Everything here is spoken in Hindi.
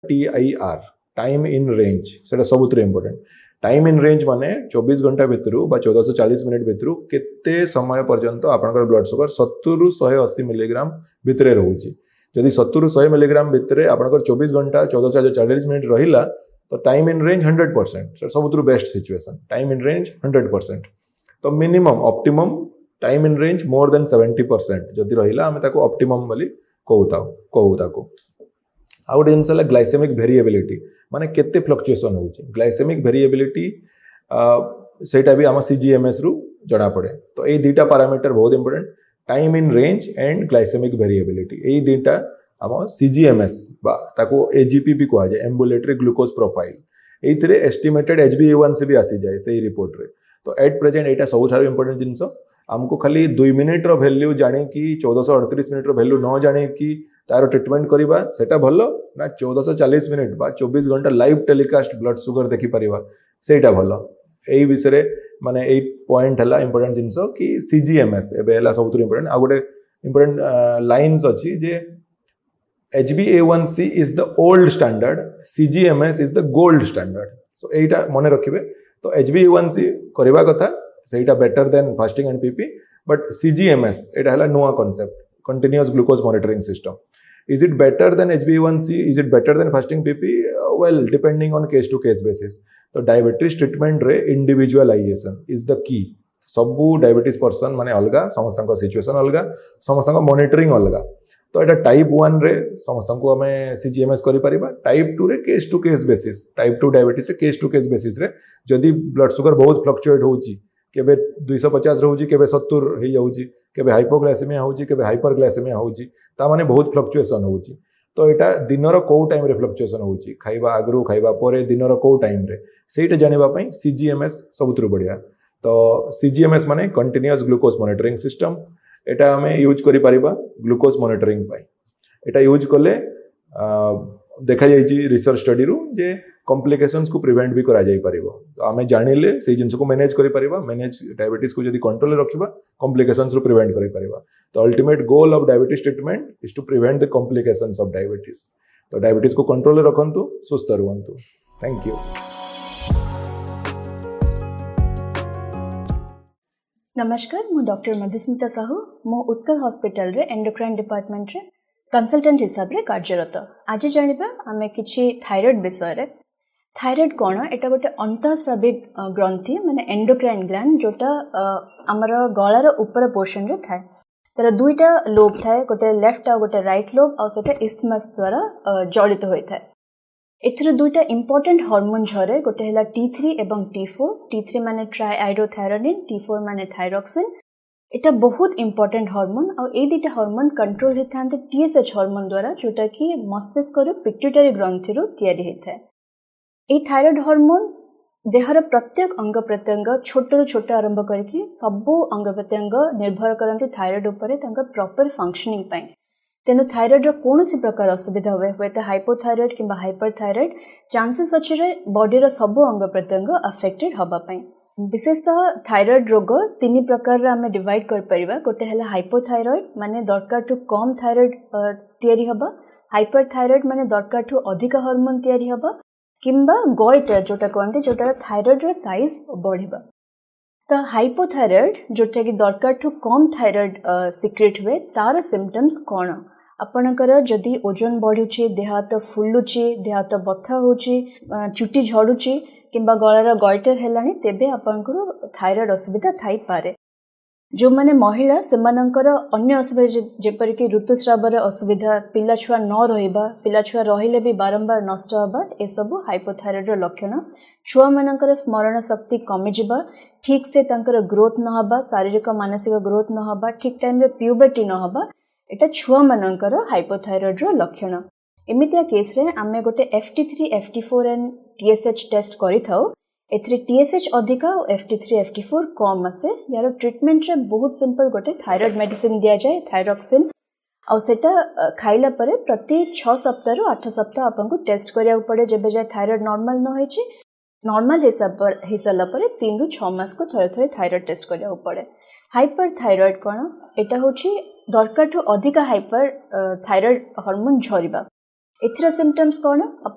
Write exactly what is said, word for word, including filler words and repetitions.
T I R time in range से सब इंपोर्टेंट टाइम इन रेंज माने चौबीस घंटा भितर चौदह सौ चालीस मिनिट भितर केते समय पर्यंत आपनकर ब्लड शुगर सत्तर रु एक सौ अस्सी मिलीग्राम भितर रोचे जदि सत्तर रु एक सौ मिलीग्राम भितर आपनकर चौबीस घंटा चौदह सौ चालीस मिनिट रहिला तो time in range hundred percent सब best situation time in range hundred percent तो minimum optimum time in range more than seventy percent जदि रहिला आमे ताको ऑप्टिमम बोली कहूता कहू ताको आ गोटे जिनस है ग्लाइसेमिक वेरिएबिलिटी माने केते फ्लक्चुएसन होउची ग्लाइसेमिक वेरिएबिलिटी सेटा भी आम सीजीएमएस रु जड़ा पड़े तो ये दुटा पैरामीटर बहुत important time in range and glycaemic variability ये दुटा आम सीजीएमएस बा ताको एजीपी भी कहा जाए एम्बुलेटरी ग्लूकोज प्रोफाइल ये एस्टिमेटेड एचबीएवन सी भी आसी जाए से रिपोर्ट रे तो एट प्रेजेंट यहाँ सब इंपोर्टेंट जिनस आमको खाली दुई मिनिट रो वैल्यू जाने कि चौदह सौ अड़तीस मिनिट रो वैल्यू न जाने कि तार ट्रिटमेंट करवा सेटा भल ना चौदह सौ चालीस मिनिट बा चौबीस घंटा लाइव टेलीकास्ट ब्लड शुगर देखि परिबा सेटा भल एई विषय माने एई पॉइंट हला इंपोर्टेंट जिनस कि सीजीएमएस एबे हला सबुत इंपोर्टेंट आ गोटे इंपोर्टेंट लाइन्स अछि जे H B A one C is the old standard सीजीएमएस is the gold standard so एटा मने रखिबे तो एच बी ए वन सी करबा कथा सेटा better than fasting and PP but सीजीएमएस एटा हला नुआ concept continuous glucose monitoring system is it better than H b A one C is it better than fasting P P uh, well depending on case to case basis तो डायबिटीज ट्रीटमेंट रे इंडिविजुअलाइजेशन इज द की सबू डायबिटीज पर्सन माने अलगा समस्त सिचुएशन अलगा समस्त मॉनिटरिंग अलगा तो एटा टाइप वन रे समस्त को हमें सीजीएमएस करि परिबा टाइप टू रे case to case basis type two diabetes रे केस टू केस बेसिस रे जदि ब्लड शुगर बहुत फ्लक्चुएट होउची केबे दो सौ पचास रहउची केबे सत्तर हे जाउची केबे हाइपोग्लाइसेमिया होउची केबे हाइपरग्लाइसेमिया होउची ता माने बहुत फ्लक्चुएशन होउची तो एटा दिनर को टाइम रे फ्लक्चुएशन होउची खाइबा आगरु खाइबा परे दिनर को टाइम रे सेटा जानिबा पई सीजीएमएस सबुतरु बढ़िया तो सीजीएमएस माने कंटीन्यूअस ग्लूकोज मॉनिटरिंग सिस्टम एटा हमें यूज करि परिबा ग्लूकोज मॉनिटरिंग पई एटा यूज करले देखा जाइए रिसर्च स्टडी रु जे कॉम्प्लिकेशंस को प्रिवेंट भी करा जाई परिबो तो आमे जानिले से जिंस को मैनेज करि परिबा मैनेज डायबिटीज को जदी कंट्रोल रखिबा कॉम्प्लिकेशंस रु प्रिवेंट करि परिबा तो ultimate goal of diabetes treatment is to prevent the complications of diabetes तो डायबिटीज को कंट्रोल रखंतु सुस्थ रहंतु थैंक यू नमस्कार मु डॉक्टर मधुस्मिता साहू मु उत्कल हॉस्पिटल रे एंडोक्राइन डिपार्टमेंट रे कंसल्टेंट हिसाब रे कार्यरत आज जानिबा आमे किछि थायराइड विषय रे थायराइड कोन एटा गोटे अंतःस्राविक ग्रंथि माने एंडोक्राइन ग्लैंड जोटा हमर गळार ऊपर पोर्शन रे थाए तर दुईटा लोब थाए गोटे लेफ्ट आ गोटे राइट लोब आ सेटा इस्थमस द्वारा जड़ित होय थाए एथरे दुईटा इंपोर्टेंट हार्मोन झरे गोटे हला टी थ्री एवं टी फोर टी थ्री माने ट्राइआयोडोथायरोनिन टी फोर माने थायरॉक्सिन एटा बहुत इंपोर्टेंट हार्मोन आ ए दुईटा हार्मोन कंट्रोल हेथांते टीएसएच हार्मोन द्वारा जोटा कि मस्तिष्क रो पिट्यूटरी ग्रंथि रो तयारी हेथाय ए थायराइड हार्मोन देहर प्रत्येक अंग प्रत्यंग छोट रो छोट आरंभ करके सबो अंग प्रत्यंग निर्भर करंती थायराइड ऊपर तांका प्रॉपर फंक्शनिंग पई तेनु थायराइड रो कोनोसी प्रकार असुविधा होय होय त हाइपोथायराइड किबा हाइपरथायराइड चांसेस अछि रे बॉडी रो सबो अंग प्रत्यंग अफेक्टेड होबा पई विशेषतः थायराइड रोग तीन प्रकार आम डिवाइड कर परिबा गोटे हला हाइपोथायराइड माने दरकार टू कम थायराइड तयारी हबा हाइपरथायराइड माने दरकार टू अधिक हार्मोन तयारी हबा किंबा गॉइटर जोटा कहते जोटा थायराइड रो साइज बढ़िबा तो हाइपोथायराइड जोटा कि दरकार टू कम थायराइड सिक्रेट हुए तार सिम्पटम्स कोन आपणकर जदि ओजन बढ़ुची देह हाथ फुलुची देह हाथ बथा होची चुटी झड़ुची किंबा गଳାର गॉइटर हेलानी तेबे आपनकर थायराइड असुविधा थाई पारे जो माने महिला सेमानकर अन्य असुविधा जेपर कि ऋतुस्रावर असुविधा पिला छुआ न रहिबा पिला छुआ रहिले भी बारंबार नष्ट होबा ए सब हाइपोथायराइड रो लक्षण छुआ मानकर स्मरण शक्ति कमी जिबा ठीक से तांकर ग्रोथ न होबा शारीरिक मानसिक ग्रोथ न होबा ठीक टाइम रे प्यूबर्टी न होबा एटा छुआ मानकर हाइपोथायराइड रो लक्षण एमितिया केस रे आमे गोटे F T three F T four and T S H test करि थाउ एथरे टी एस एच अधिका और F T three F T four कम आसे यार ट्रीटमेंट रे बहुत सिंपल गोटे थायराइड मेडिसिन दिया जाए थायरॉक्सिन और सेटा खाइला परे प्रति छह सप्ताह रु आठ सप्ताह आपन को टेस्ट करिया पड़े जेबे जे थायराइड नॉर्मल न होई छि नॉर्मल हिसाब पर हिसाला परे तीन रु छह मास को थरे थरे थायराइड टेस्ट करिया पड़े हाइपरथायराइड कोन एटा होछि दरकार टू अधिका हाइपर थायराइड हार्मोन झरिबा एथरा सिम्पटम्स कोन